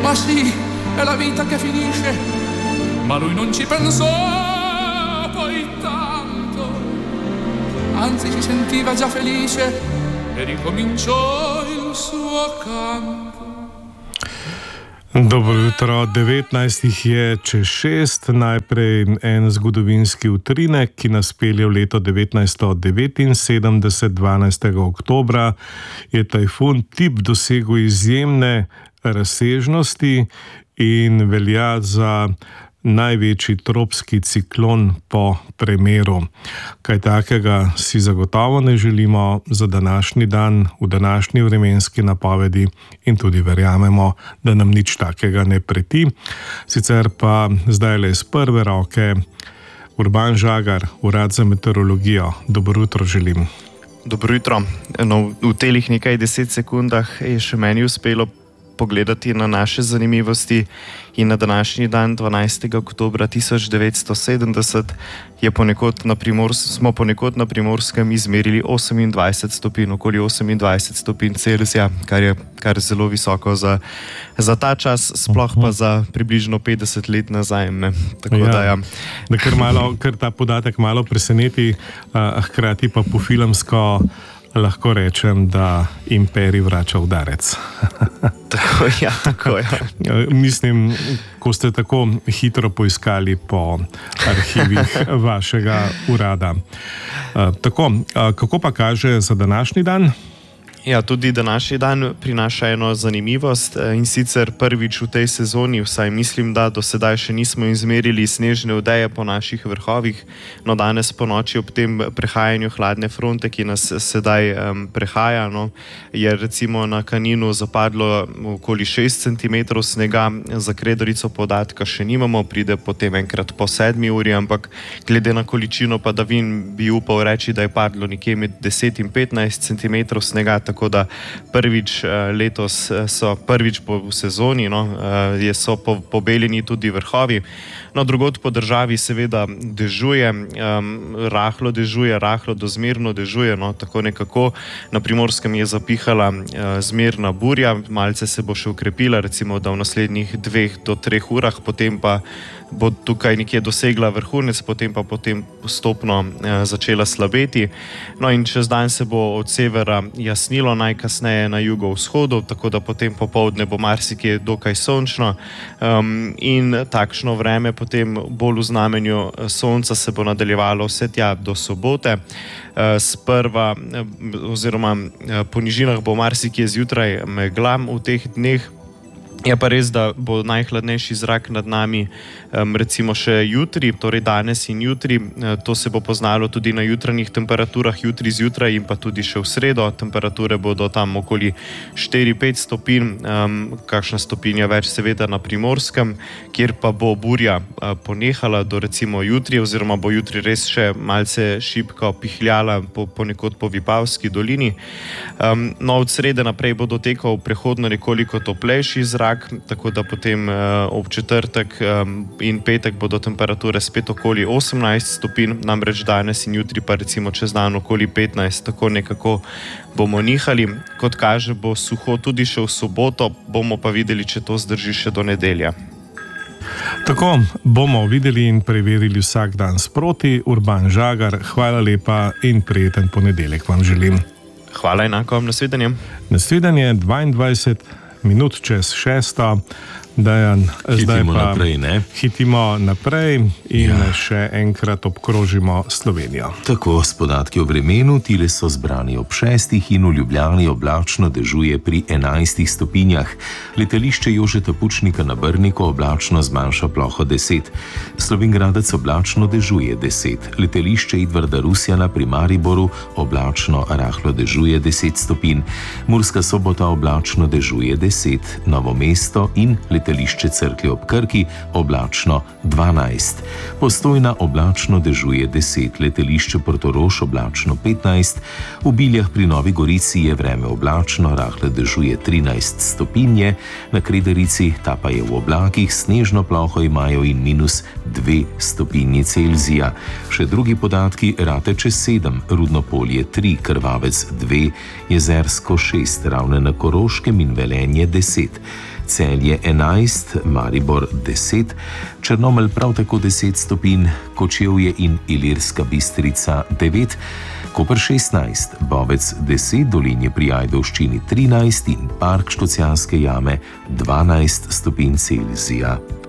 Ma sì, è la vita che finisce. Ma lui non ci pensò poi tanto, anzi si sentiva già felice e ricominciò il suo canto. Dobro jutro, 19 je čez 6, najprej en zgodovinski utrinek, ki nas pelje v leto 1979, 12. oktobra, je tajfun Tip dosegel izjemne razsežnosti in velja za največji tropski ciklon po premeru. Kaj takega si zagotovo ne želimo za današnji dan, v današnji vremenski napovedi in tudi verjamemo, da nam nič takega ne preti. Sicer pa zdaj le iz prve roke Urban Žagar, Urad za meteorologijo. Dobro jutro želim. Dobro jutro. No, v telih nekaj 10 sekundah je še meni uspelo pogledati na naše zanimivosti in na današnji dan, 12. oktobra 1970, smo ponekod na Primorskem izmerili 28 stopinj, okoli 28 stopinj Celzija, kar je zelo visoko za ta čas, sploh pa za približno 50 let nazaj. Tako da ker ta podatek malo preseneti, hkrati pa po filmsko lahko rečem, da imperij vrača udarec. Tako je. Mislim, ko ste tako hitro poiskali po arhivih vašega urada. Kako pa kaže za današnji dan? Ja, tudi današnji dan prinaša eno zanimivost, in sicer prvič v tej sezoni, vsaj mislim, da do sedaj še nismo izmerili snežne odeje po naših vrhovih. No, danes po noči ob tem prehajanju hladne fronte, ki nas sedaj prehaja, je recimo na Kaninu zapadlo okoli 6 cm snega, za Kredarico podatka še nimamo, pride potem enkrat po 7 uri, ampak glede na količino padavin bi upal reči, da je padlo nekje med 10 in 15 cm snega, tako da prvič letos so prvič v sezoni, so pobeljeni tudi vrhovi. No, drugod po državi seveda dežuje, rahlo dežuje, rahlo do zmerno dežuje, tako nekako. Na Primorskem je zapihala zmerna burja, malce se bo še ukrepila, recimo da v naslednjih 2 do 3 urah, potem pa bo tukaj nekje dosegla vrhunec, potem postopno začela slabeti. No in čez dan se bo od severa jasnilo, najkasneje na jugovzhodu, tako da potem popoldne bo marsikje dokaj sončno, in takšno vreme potem bolj v znamenju sonca se bo nadaljevalo vse tja do sobote. Sprva oziroma po nižinah bo marsikje zjutraj megla v teh dneh. Je pa res, da bo najhladnejši zrak nad nami recimo še jutri, torej danes in jutri. To se bo poznalo tudi na jutranjih temperaturah, jutri zjutraj in pa tudi še v sredo. Temperature bodo tam okoli 4-5 stopinj, kakšna stopinja več seveda na Primorskem, kjer pa bo burja ponehala do recimo jutri, oziroma bo jutri res še malce šibko pihljala ponekod po Vipavski dolini. No, od srede naprej bo dotekal prehodno nekoliko toplejši zrak, tako da potem ob četrtek in petek bodo temperature spet okoli 18 stopinj, namreč danes in jutri pa recimo čez dan okoli 15, tako nekako bomo nihali. Kot kaže, bo suho tudi še v soboto, bomo pa videli, če to zdrži še do nedelja. Tako bomo videli in preverili vsak dan sproti. Urban Žagar, hvala lepa in prijeten ponedeljek vam želim. Hvala enako, nasvidenje. Nasvidenje, 22 minut čez 6. Dejan, zdaj pa hitimo naprej in še enkrat obkrožimo Slovenijo. Tako, s podatki o vremenu, tile so zbrani ob 6 in v Ljubljani oblačno dežuje pri 11 stopinjah. Letališče Jožeta Pučnika na Brniku oblačno zmanjša ploho 10. Slovenj Gradec oblačno dežuje 10. Letališče Edvarda Rusjana pri Mariboru oblačno rahlo dežuje 10 stopinj. Murska Sobota oblačno dežuje 10. Novo mesto in letališče Cerklje ob Krki oblačno 12. Postojna oblačno dežuje 10, letališče Portorož oblačno 15, v Biljah pri Novi Gorici je vreme oblačno, rahle dežuje 13 stopinje, na Kredarici, ta pa je v oblakih, snežno ploho imajo in -2 stopinji Celzija. Še drugi podatki: Rateče 7, Rudnopolje 3, Krvavec 2, Jezersko 6, Ravne na Koroškem in Velenje 10. Celje 11, Maribor 10, Črnomelj prav tako 10 stopinj, Kočevje in Ilirska Bistrica 9, Koper 16, Bovec 10, Dolinje pri Ajdovščini 13 in Park Škocjanske jame 12 stopinj Celzija.